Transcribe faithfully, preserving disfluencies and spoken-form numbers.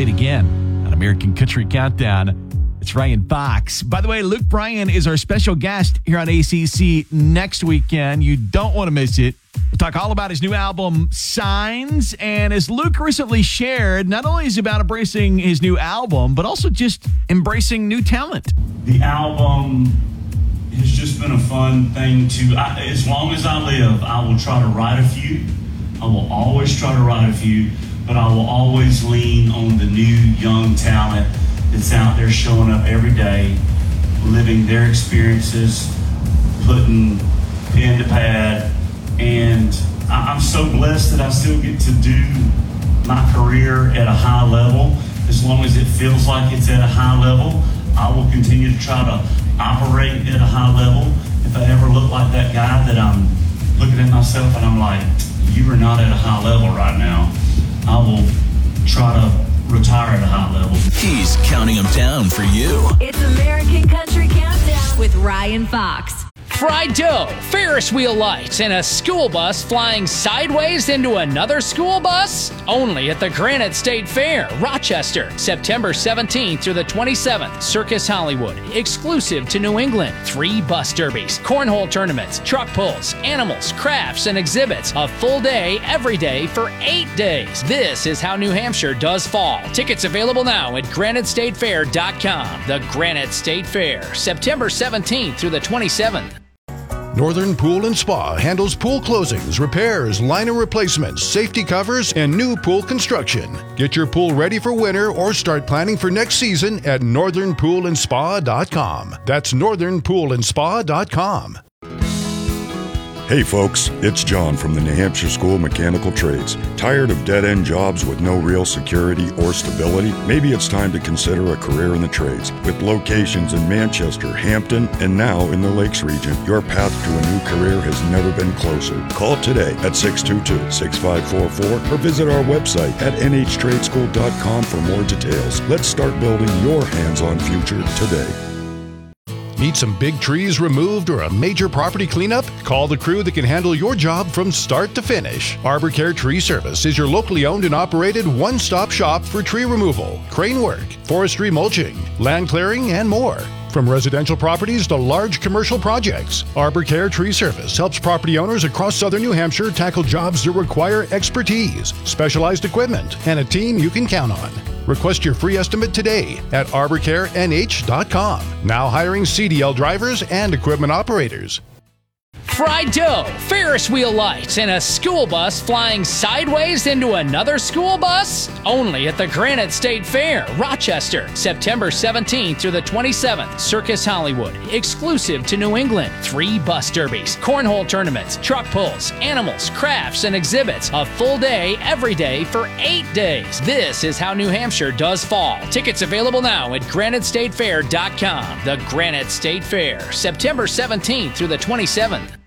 it again on American Country Countdown. It's Ryan Fox. By the way, Luke Bryan is our special guest here on A C C next weekend. You don't want to miss it. We'll talk all about his new album, Signs. And as Luke recently shared, not only is it about embracing his new album, but also just embracing new talent. The album has just been a fun thing to, I, as long as I live, I will try to write a few. I will always try to write a few, but I will always lean on the new young talent that's out there showing up every day, living their experiences, putting pen to pad. And I, I'm so blessed that I still get to do my career at a high level. As long as it feels like it's at a high level, I will continue to try to operate at a high level. If I ever look like that guy that I'm looking at myself and I'm like, you are not at a high level right now, I will try to retire at a high level. He's counting them down for you. It's American Country Countdown with Ryan Fox. Fried dough, Ferris wheel lights, and a school bus flying sideways into another school bus? Only at the Granite State Fair, Rochester, September seventeenth through the twenty-seventh. Circus Hollywood, exclusive to New England. Three bus derbies, cornhole tournaments, truck pulls, animals, crafts, and exhibits. A full day every day for eight days. This is how New Hampshire does fall. Tickets available now at granite state fair dot com. The Granite State Fair, September seventeenth through the twenty-seventh. Northern Pool and Spa handles pool closings, repairs, liner replacements, safety covers, and new pool construction. Get your pool ready for winter or start planning for next season at northern pool and spa dot com. That's northern pool and spa dot com. Hey folks, it's John from the New Hampshire School of Mechanical Trades. Tired of dead-end jobs with no real security or stability? Maybe it's time to consider a career in the trades. With locations in Manchester, Hampton, and now in the Lakes region, your path to a new career has never been closer. Call today at six two two, six five four four or visit our website at n h trade school dot com for more details. Let's start building your hands-on future today. Need some big trees removed or a major property cleanup? Call the crew that can handle your job from start to finish. Arbor Care Tree Service is your locally owned and operated one-stop shop for tree removal, crane work, forestry mulching, land clearing, and more. From residential properties to large commercial projects, Arbor Care Tree Service helps property owners across southern New Hampshire tackle jobs that require expertise, specialized equipment, and a team you can count on. Request your free estimate today at arbor care n h dot com. Now hiring C D L drivers and equipment operators. Fried dough, Ferris wheel lights, and a school bus flying sideways into another school bus? Only at the Granite State Fair, Rochester, September seventeenth through the twenty-seventh. Circus Hollywood, exclusive to New England. Three bus derbies, cornhole tournaments, truck pulls, animals, crafts, and exhibits. A full day every day for eight days. This is how New Hampshire does fall. Tickets available now at granite state fair dot com. The Granite State Fair, September seventeenth through the twenty-seventh.